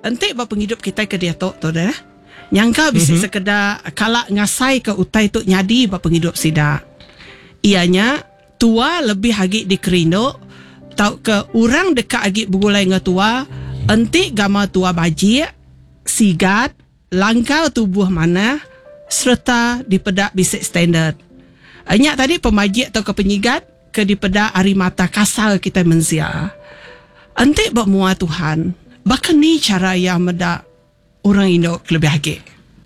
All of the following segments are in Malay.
Entik buat penghidup kita ke dia tu dah. Nyangka bisa sekedar kalak ngasai ke utai tu nyadi buat penghidup sida. Ianya tua lebih hagi dikerinduk tau ke orang dekat hagi bergulai dengan tua. Entik gama tua bajik, sigat, langkau tubuh mana serta dipedak bisik standard. Anyak tadi pemajik atau ke penyigat ke dipedak ari mata kasar kita mensia. Entik buat mua Tuhan. Bahkan ni cara yang medak orang Indo lebih hagi.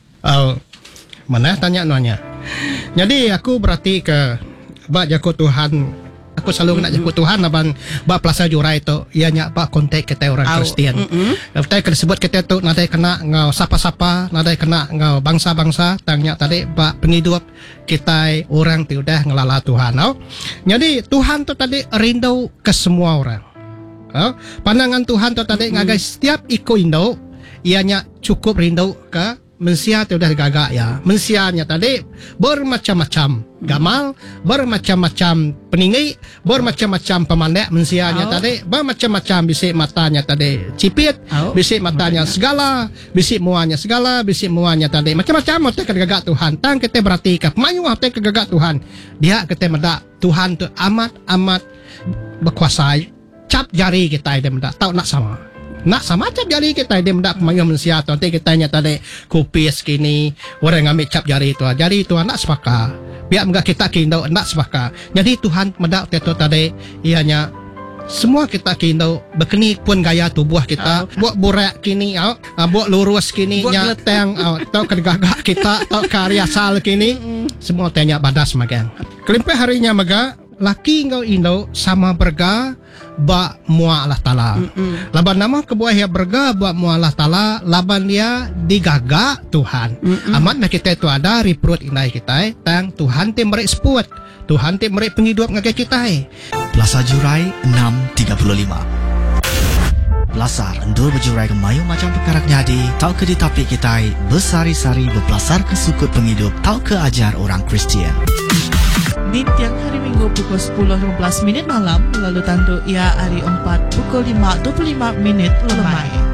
Mana tanya nanya. Jadi aku berarti ke bak jago Tuhan. Aku selalu nak jago Tuhan abang bak Plaza Jurai tu ianya bak kontak kita orang Kristian. Kita kena sebut kita tu nadai kena ngau sapa-sapa, nadai kena ngau bangsa-bangsa tanya tadi bak penghidup kita orang tu dah ngelala Tuhan. Jadi Tuhan tu tadi rindu ke semua orang. Pandangan Tuhan tu tadi ngagai setiap iko Indo ianya cukup rindu ke mensia tu dah gagak ya. Mensianya tadi bermacam-macam gamal, bermacam-macam peninggi, bermacam-macam pemandek mensianya tadi, bermacam-macam bisik matanya tadi cipit, bisik matanya segala, bisik muanya segala, bisik muanya tadi macam-macam hotel kegagak Tuhan. Tang kita berarti ke mayu hotel kegagak Tuhan. Dia kita mendak Tuhan tu amat berkuasa. Cap jari kita dia mendak tahu nak sama. Nak sama cap jari kita dia mendak pemayu manusia tu. Nanti kita tanya tadi kupis kini orang ambil cap jari tu. Jari tu nak sepaka. Biar enggak kita kindo nak sepaka. Jadi Tuhan mendak tu tadi ianya semua kita kindo berkeni pun gaya tubuh kita. Buat burak kini buat lurus kini nya tang tau kegagak kita tau karya sal kini semua tanya badas magang. Kelimpe harinya maga laki ngau Indo sama berga ba mua Allah Ta'ala. Laban nama kebuah ya berga ba mua Allah Ta'ala, laban dia digagak Tuhan. Amat nak kita itu ada reprut inai kita tang Tuhan te merek seput. Tuhan te merek penghidup ngagai kita. Plaza Jurai 6.35. Belasar endur berjurai ke mayu macam perkara nyadi. Tau ke ditapik kita bersari-sari berbelasar ke sukut penghidup. Tau ke ajar orang Kristian. Di tiang hari Minggu pukul 10.15 malam, lalu tandu ia hari 4 pukul 5.25 lemai.